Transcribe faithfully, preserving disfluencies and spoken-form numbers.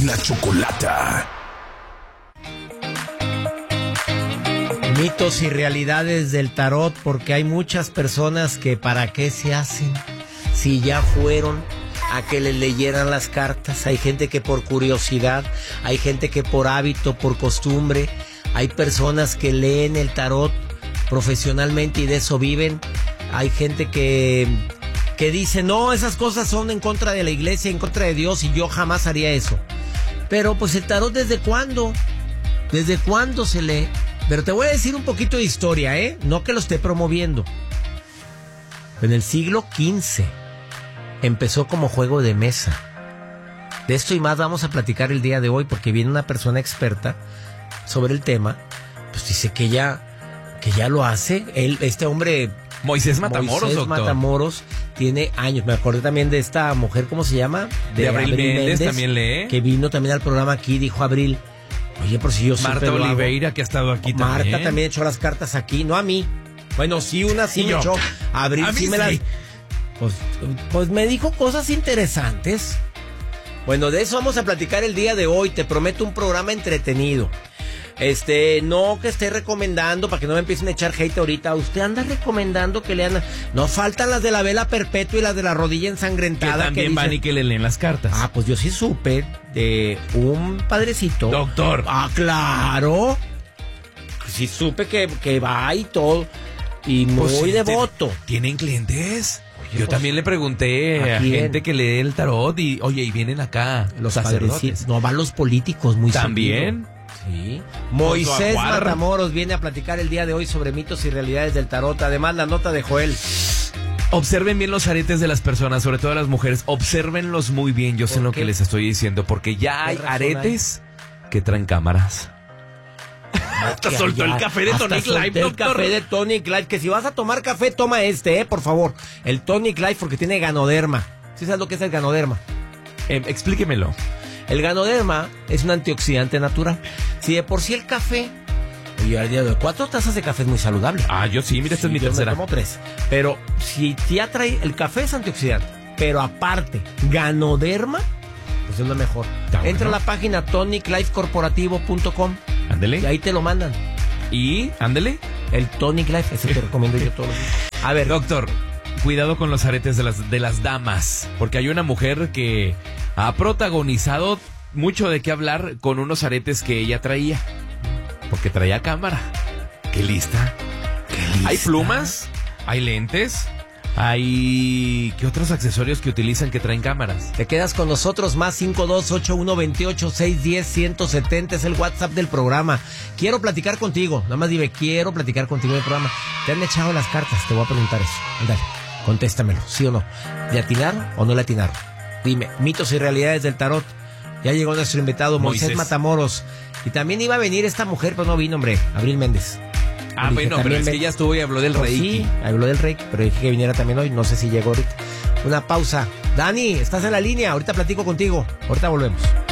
La Chocolata. Mitos y realidades del tarot, porque hay muchas personas que ¿para qué se hacen? Si ya fueron a que les leyeran las cartas. Hay gente que por curiosidad, hay gente que por hábito, por costumbre, hay personas que leen el tarot profesionalmente y de eso viven. Hay gente que, que dice, no, esas cosas son en contra de la iglesia, en contra de Dios y yo jamás haría eso. Pero pues el tarot, ¿desde cuándo? ¿Desde cuándo se lee? Pero te voy a decir un poquito de historia, ¿eh? No que lo esté promoviendo. En el siglo quince empezó como juego de mesa. De esto y más vamos a platicar el día de hoy porque viene una persona experta sobre el tema. Pues dice que ya, que ya lo hace. Él, este hombre... Moisés Matamoros, Moisés doctor. Matamoros tiene años. Me acordé también de esta mujer, ¿cómo se llama? De, de Abril, Abril Méndez, Méndez, también lee. Que vino también al programa aquí, dijo Abril. Oye, por si yo Marta Oliveira, que ha estado aquí Marta también. Marta también echó las cartas aquí, no a mí. Bueno, sí, una sí, sí me yo. echó. Abril a sí mí me sí. las... Pues, pues me dijo cosas interesantes. Bueno, de eso vamos a platicar el día de hoy. Te prometo un programa entretenido. Este, no que esté recomendando, para que no me empiecen a echar hate ahorita. Usted anda recomendando que lean. No faltan las de la vela perpetua y las de la rodilla ensangrentada. Que también que dicen, van y que le leen las cartas. Ah, pues yo sí supe de un padrecito. Doctor. Ah, claro. Sí supe que, que va y todo. Y muy pues sí, devoto. ¿Tienen clientes? Oye, yo pues, también le pregunté a, a gente que lee el tarot y, oye, y vienen acá los sacerdotes. No, van los políticos muy ¿También? Seguido. Sí. Moisés Matamoros viene a platicar el día de hoy sobre mitos y realidades del tarot. Además, la nota de Joel. Observen bien los aretes de las personas, sobre todo las mujeres. Obsérvenlos muy bien, yo sé lo que les estoy diciendo, porque ya hay aretes hay? que traen cámaras. Hasta ya, soltó ya, el café de Tonic Life, doctor. El café de Tonic Life, que si vas a tomar café, toma este, eh, por favor. El Tonic Life, porque tiene ganoderma. ¿Sí sabes lo que es el ganoderma? Eh, explíquemelo. El ganoderma es un antioxidante natural. Si de por sí el café, y al día de hoy, cuatro tazas de café es muy saludable. Ah, yo sí, mira, esta sí, es mi tercera. Yo me tomo tres. Pero si ya trae, el café es antioxidante, pero aparte, ganoderma, pues es lo mejor. Está Entra bueno. a la página tonic life corporativo punto com. Ándele. Y ahí te lo mandan. Y, ándele. El Tonic Life, ese te recomiendo yo todos los días. A ver, doctor, cuidado con los aretes de las, de las damas, porque hay una mujer que ha protagonizado mucho de qué hablar con unos aretes que ella traía, porque traía cámara. ¡Qué lista! ¡Qué lista! Hay plumas, hay lentes, hay... ¿qué otros accesorios que utilizan que traen cámaras? Te quedas con nosotros, más cinco dos ocho uno dos ocho seis uno cero uno siete cero, es el WhatsApp del programa. Quiero platicar contigo, nada más dime, quiero platicar contigo del programa. ¿Te han echado las cartas? Te voy a preguntar eso. Dale, contéstamelo, ¿sí o no? ¿Le atinaron o no le atinaron? Dime, mitos y realidades del tarot. Ya llegó nuestro invitado Moisés, Moisés Matamoros. Y también iba a venir esta mujer, pero no vino, hombre, Abril Méndez. Ah, dije, bueno, pero es que ya estuvo y habló del Reiki. Sí, habló del Reiki, pero dije que viniera también hoy, no sé si llegó ahorita. Una pausa. Dani, estás en la línea, ahorita platico contigo, ahorita volvemos.